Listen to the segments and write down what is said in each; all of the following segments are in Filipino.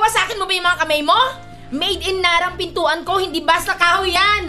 Wawasakin mo ba yung mga kamay mo? Made in Narang pintuan ko, hindi basta kahoy yan!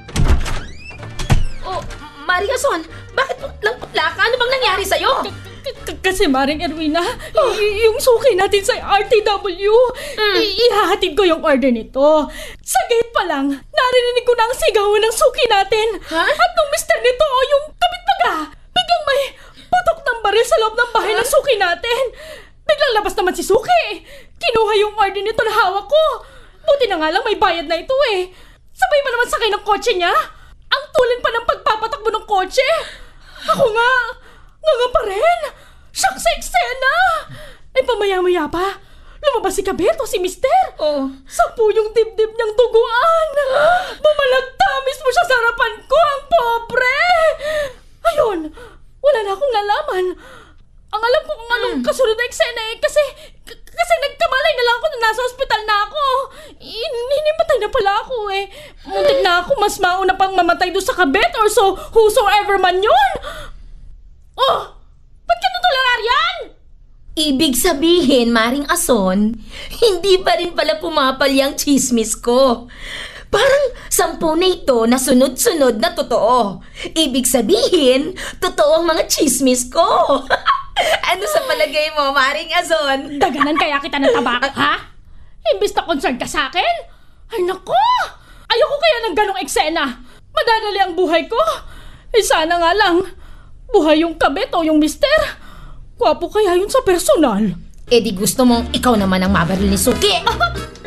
Oh, Maria Son, bakit lang putla ka? Ano bang nangyari sa'yo? Kasi Maring Erwina, yung suki natin sa RTW, ihahatid ko yung order nito. Sa gate pa lang, narinig ko na ang sigawan ng suki natin. Ha? At nung mister nito, yung kapitbaga, biglang may putok ng baril sa loob ng bahay ng suki natin. Biglang labas naman si suki. Kinuha yung order nito na hawak ko. Buti na nga lang may bayad na ito eh. Sabay pa naman sakay ng kotse niya. Ang tulin pa ng pagpapatakbo ng kotse. Ako nga pa rin. Shock sa eksena. Eh pamaya-maya pa, lumabas si Kabeto, si mister. Oh. Sapu yung dibdib niyang duguan. Bumalagtamis mo siya sa harapan ko, ang pobre. Ayun, wala na akong nalaman. Ang alam ko kung anong kasunod na eksena eh, kasi nagkamalay na lang ako na nasa ospital na ako. Hinimatay na pala ako eh. Muntik na ako, mas mauna pang mamatay doon sa kabet or so whosoever man yun. Oh, ba't ka natularar yan? Ibig sabihin, Maring Ason, hindi pa rin pala pumapal yung chismis ko. Parang 10 na ito na sunod-sunod na totoo. Ibig sabihin, totoo ang mga chismis ko. Ano sa palagay mo, Maring Ason? Daganan kaya kita ng tabak, ha? Imbis na concerned ka sa akin? Ay nako! Ayoko kaya ng ganong eksena. Madadali ang buhay ko. Eh sana nga lang, buhay yung kabit o yung mister. Gwapo kaya yun sa personal. Eh di gusto mong ikaw naman ang mabaril ni Suki.